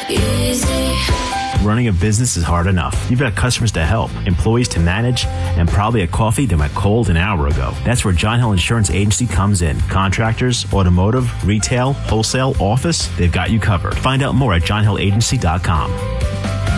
easy. Running a business is hard enough. You've got customers to help, employees to manage, and probably a coffee that went cold an hour ago. That's where John Hill Insurance Agency comes in. Contractors, automotive, retail, wholesale, office, they've got you covered. Find out more at johnhillagency.com.